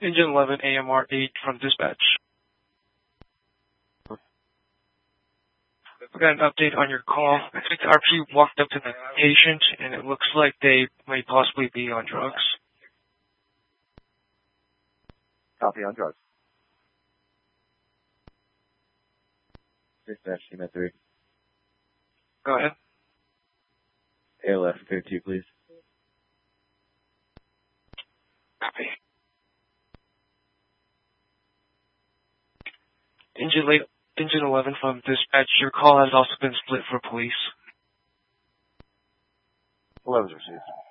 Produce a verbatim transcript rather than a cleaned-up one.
Engine eleven A M R eight from dispatch. We got an update on your call. I think the R P walked up to the patient, and it looks like they may possibly be on drugs. Copy on drugs. Dispatch, team at three. Go ahead. A L F, clear two, please. Copy. Engine, late, engine eleven from dispatch. Your call has also been split for police. eleven's received.